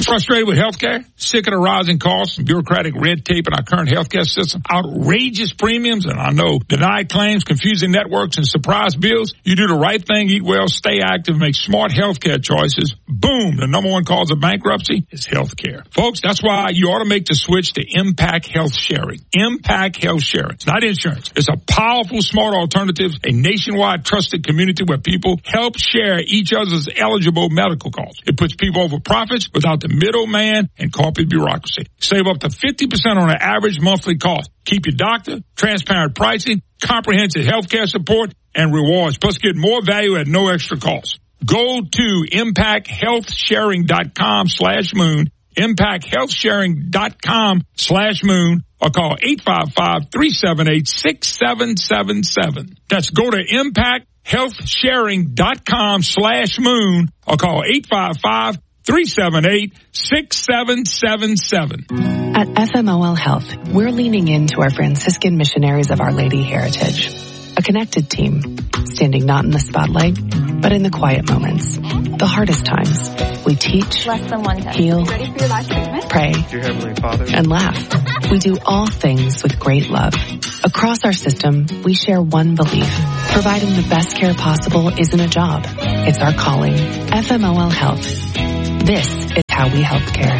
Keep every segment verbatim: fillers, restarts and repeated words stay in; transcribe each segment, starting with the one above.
Frustrated with healthcare? Sick of the rising costs and bureaucratic red tape in our current healthcare system? Outrageous premiums and I know denied claims, confusing networks, and surprise bills? You do the right thing, eat well, stay active, make smart healthcare choices. Boom! The number one cause of bankruptcy is healthcare. Folks, that's why you ought to make the switch to Impact Health Sharing. Impact Health Sharing. It's not insurance. It's a powerful, smart alternative, a nationwide trusted community where people help share each other's eligible medical costs. It puts people over profits without the middleman and corporate bureaucracy. Save up to fifty percent on an average monthly cost. Keep your doctor, transparent pricing, comprehensive health care support, and rewards. Plus, get more value at no extra cost. Go to impact health sharing dot com slash moon, impact health sharing dot com slash moon, or call eight five five, three seven eight, six seven seven seven. That's go to impact health sharing dot com slash moon, or call eight five five, three seven eight, six seven seven seven. At F M O L Health, we're leaning into our Franciscan missionaries of Our Lady heritage. A connected team, standing not in the spotlight, but in the quiet moments, the hardest times. We teach, Less than one time. heal, Ready for your last treatment? pray, Dear Heavenly Father, and laugh. We do all things with great love. Across our system, we share one belief. Providing the best care possible isn't a job. It's our calling. F M O L Health. This is how we help care.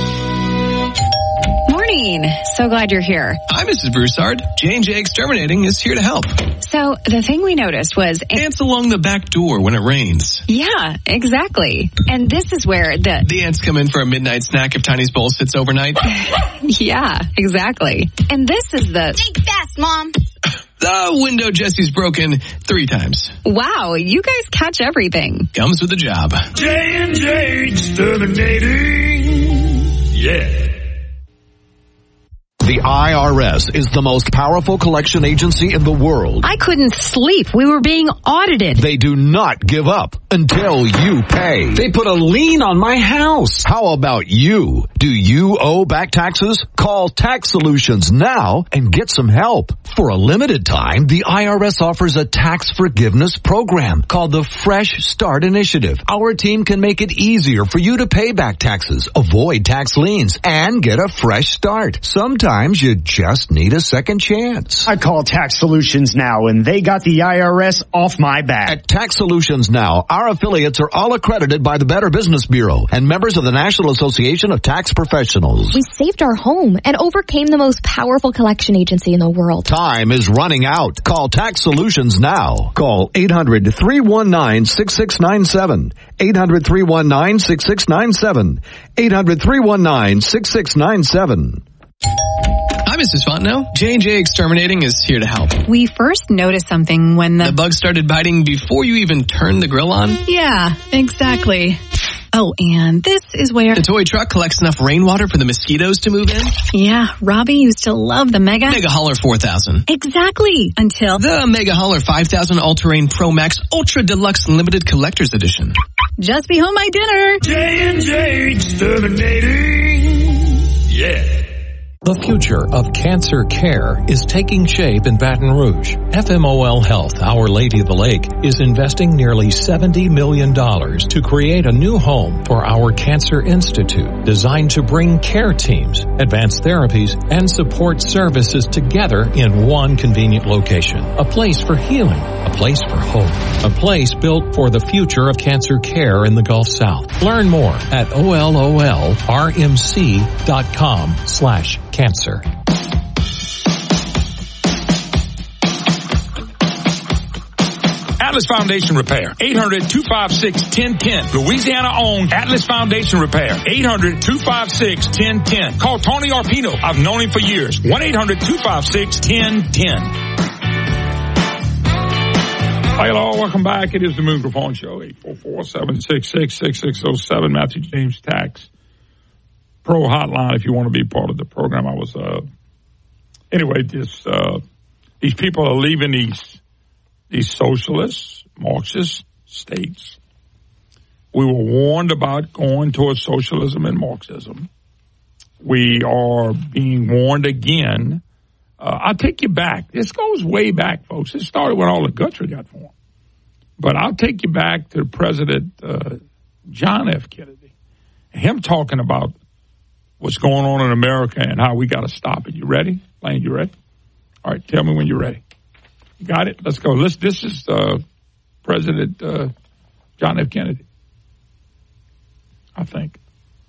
Morning. So glad you're here. Hi, Missus Broussard. J and J Exterminating is here to help. So the thing we noticed was... Ants along the back door when it rains. Yeah, exactly. And this is where the... The ants come in for a midnight snack if Tiny's bowl sits overnight. Yeah, exactly. And this is the... Think fast, Mom. The window Jesse's broken three times. Wow, you guys catch everything. Comes with the job. J and J Exterminating. Yeah. The I R S is the most powerful collection agency in the world. I couldn't sleep. We were being audited. They do not give up until you pay. They put a lien on my house. How about you? Do you owe back taxes? Call Tax Solutions now and get some help. For a limited time, the I R S offers a tax forgiveness program called the Fresh Start Initiative. Our team can make it easier for you to pay back taxes, avoid tax liens, and get a fresh start. Sometimes you just need a second chance. I call Tax Solutions now, and they got the I R S off my back. At Tax Solutions Now, our affiliates are all accredited by the Better Business Bureau and members of the National Association of Tax Professionals. We saved our home and overcame the most powerful collection agency in the world. Time is running out. Call Tax Solutions now. Call eight hundred, three one nine, six six nine seven. eight hundred, three one nine, six six nine seven. eight hundred, three one nine, six six nine seven. Hi, Missus Fontenot. J and J Exterminating is here to help. We first noticed something when the... The bug started biting before you even turned the grill on? Yeah, exactly. Oh, and this is where... The toy truck collects enough rainwater for the mosquitoes to move in? Yeah, Robbie used to love the Mega... Mega Hauler four thousand. Exactly. Until... The Mega Hauler five thousand All-Terrain Pro Max Ultra Deluxe Limited Collector's Edition. Just be home my dinner. J and J Exterminating. Yeah. The future of cancer care is taking shape in Baton Rouge. F M O L Health, Our Lady of the Lake, is investing nearly seventy million dollars to create a new home for our Cancer Institute, designed to bring care teams, advanced therapies, and support services together in one convenient location. A place for healing, a place for hope, a place built for the future of cancer care in the Gulf South. Learn more at O L O L R M C dot com slash cancer. Atlas Foundation Repair. eight hundred, two five six, one oh one oh. Louisiana-owned Atlas Foundation Repair. eight hundred, two five six, one oh one oh. Call Tony Arpino. I've known him for years. one eight hundred, two five six, one oh one oh. Hi, hello. Welcome back. It is the Moon Phone Show. eight four four, seven six six, six six zero seven. Matthew James Tax Pro Hotline if you want to be part of the program. I was, uh, anyway, this, uh, these people are leaving these, these socialist, Marxist states. We were warned about going towards socialism and Marxism. We are being warned again. Uh, I'll take you back. This goes way back, folks. It started when all the Guthrie got formed. But I'll take you back to President uh, John F. Kennedy. Him talking about what's going on in America and how we got to stop it. You ready? Lane, you ready? All right, tell me when you're ready. You got it? Let's go. Let's, this is uh, President uh, John F. Kennedy, I think.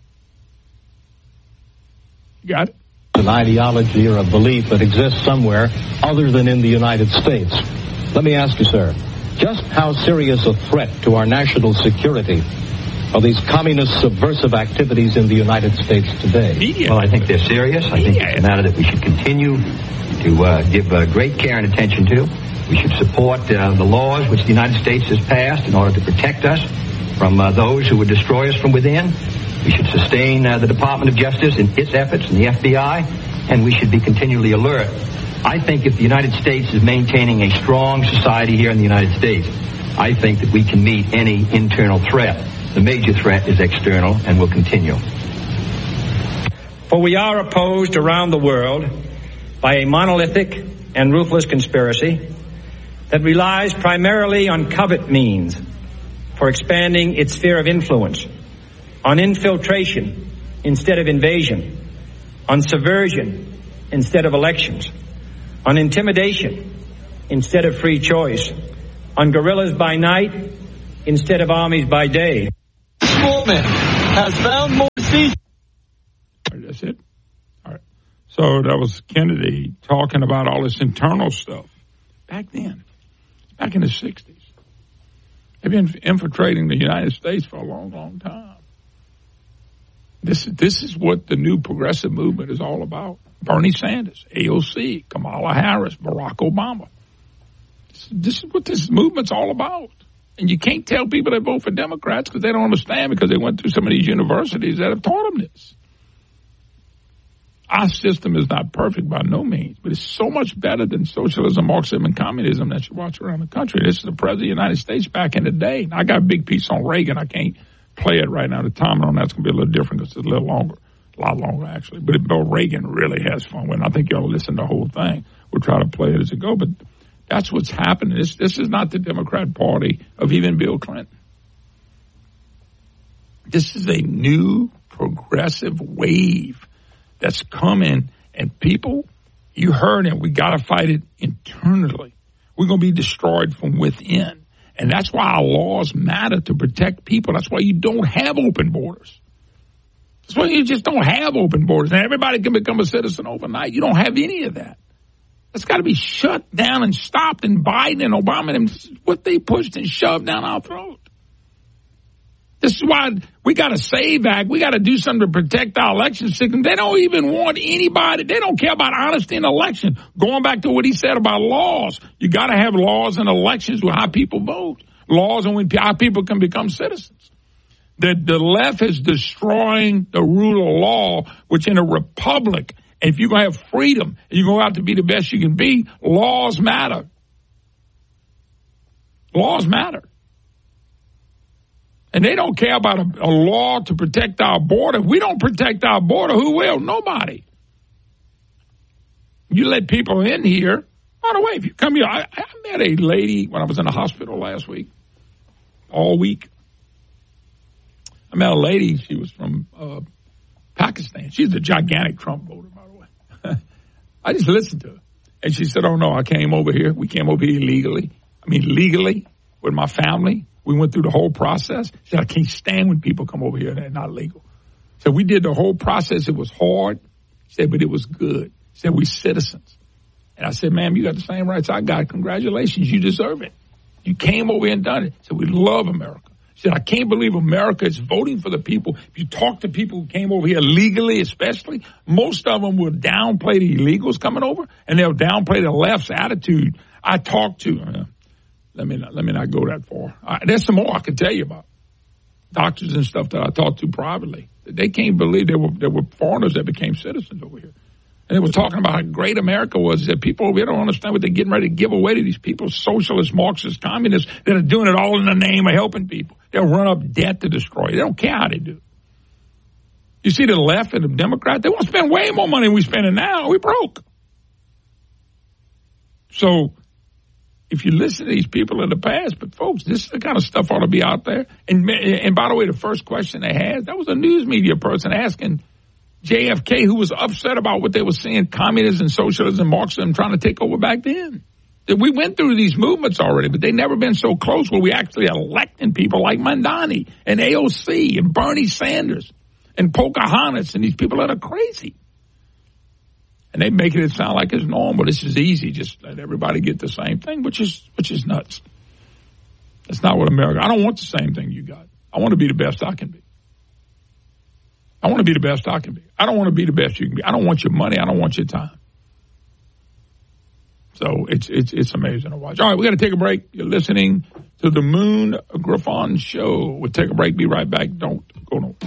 You got it? An ideology or a belief that exists somewhere other than in the United States. Let me ask you, sir, just how serious a threat to our national security are these communist subversive activities in the United States today? Well, I think they're serious. I think it's a matter that we should continue to uh, give uh, great care and attention to. We should support uh, the laws which the United States has passed in order to protect us from uh, those who would destroy us from within. We should sustain uh, the Department of Justice in its efforts and the F B I, and we should be continually alert. I think if the United States is maintaining a strong society here in the United States, I think that we can meet any internal threat. The major threat is external and will continue. For we are opposed around the world by a monolithic and ruthless conspiracy that relies primarily on covert means for expanding its sphere of influence, on infiltration instead of invasion, on subversion instead of elections, on intimidation instead of free choice, on guerrillas by night instead of armies by day. Woman has found more seats. That's it. All right. So that was Kennedy talking about all this internal stuff back then, back in the sixties. They've been infiltrating the United States for a long, long time. This, this is what the new progressive movement is all about. Bernie Sanders, A O C, Kamala Harris, Barack Obama. This, this is what this movement's all about. And you can't tell people that vote for Democrats because they don't understand, because they went through some of these universities that have taught them this. Our system is not perfect by no means, but it's so much better than socialism, Marxism, and communism that you watch around the country. This is the president of the United States back in the day. Now, I got a big piece on Reagan. I can't play it right now. The timing on that's going to be a little different because it's a little longer, a lot longer, actually. But Bill Reagan really has fun with it. I think you ought to listen to the whole thing. We'll try to play it as it goes, but that's what's happening. This, this is not the Democrat Party of even Bill Clinton. This is a new progressive wave that's coming, and people, you heard it, we got to fight it internally. We're going to be destroyed from within. And that's why our laws matter, to protect people. That's why you don't have open borders. That's why you just don't have open borders. And everybody can become a citizen overnight. You don't have any of that. That's got to be shut down and stopped. And Biden and Obama, and this is what they pushed and shoved down our throat. This is why we got a SAVE Act. We got to do something to protect our election system. They don't even want anybody. They don't care about honesty in election. Going back to what he said about laws, you got to have laws in elections with how people vote. Laws on when how people can become citizens. The, the left is destroying the rule of law, which in a republic, if you're going to have freedom and you're going to have to be the best you can be, laws matter. Laws matter. And they don't care about a, a law to protect our border. If we don't protect our border, who will? Nobody. You let people in here. By the way, if you come here, I, I met a lady when I was in the hospital last week, all week. I met a lady. She was from uh, Pakistan. She's a gigantic Trump voter, by the way. I just listened to her. And she said, oh, no, I came over here. We came over here illegally. I mean, legally with my family. We went through the whole process. She said, I can't stand when people come over here and they're not legal. So we did the whole process. It was hard. She said, but it was good. She said, we citizens. And I said, ma'am, you got the same rights I got. Congratulations. You deserve it. You came over here and done it. She said, we love America. She said, I can't believe America is voting for the people. If you talk to people who came over here legally, especially, most of them will downplay the illegals coming over, and they'll downplay the left's attitude. I talked to uh, Let me not, let me not go that far. I, there's some more I could tell you about. Doctors and stuff that I talked to privately. They can't believe there were there were foreigners that became citizens over here. And they were talking about how great America was, that people over here don't understand what they're getting ready to give away to these people, socialists, Marxists, communists, that are doing it all in the name of helping people. They'll run up debt to destroy. They don't care how they do it. You see the left and the Democrats, they want to spend way more money than we're spending now. We broke. So if you listen to these people in the past. But, folks, this is the kind of stuff ought to be out there. And, and by the way, the first question they had, that was a news media person asking J F K, who was upset about what they were seeing, communism, socialism, Marxism trying to take over back then. We went through these movements already, but they've never been so close where we actually electing people like Mamdani and A O C and Bernie Sanders and Pocahontas and these people that are crazy. And they making it sound like it's normal. This is easy. Just let everybody get the same thing, which is which is nuts. That's not what America. I don't want the same thing you got. I want to be the best I can be. I want to be the best I can be. I don't want to be the best you can be. I don't want your money. I don't want your time. So it's it's it's amazing to watch. All right, we got to take a break. You're listening to the Moon Griffon Show. We'll take a break. Be right back. Don't go nowhere.